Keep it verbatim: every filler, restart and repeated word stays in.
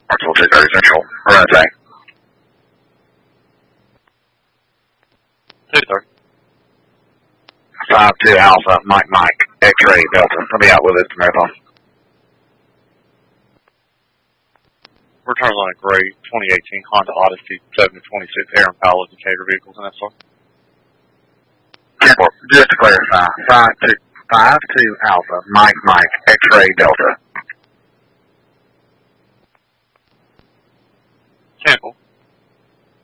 Marshall two thirty Central, right thing. two thirty. five two Alpha, Mike Mike, X-Ray Delta. I'll be out with us to Marathon. Returns on a gray twenty eighteen Honda Odyssey seven to twenty-six air and power Decatur vehicles in that sort. Just to clarify, five two, five two Alpha, Mike Mike, X-Ray Delta. Sample.